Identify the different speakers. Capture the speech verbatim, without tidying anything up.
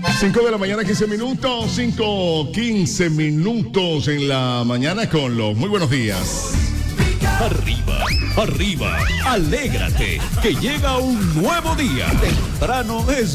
Speaker 1: cinco de la mañana, quince minutos, cinco, quince minutos en la mañana con los muy buenos días.
Speaker 2: Arriba, arriba, alégrate, que llega un nuevo día. Temprano es